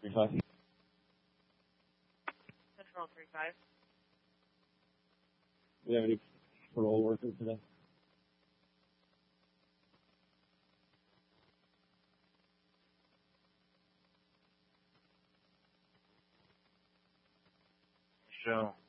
35. Central 35. Do we have any parole workers today? Show.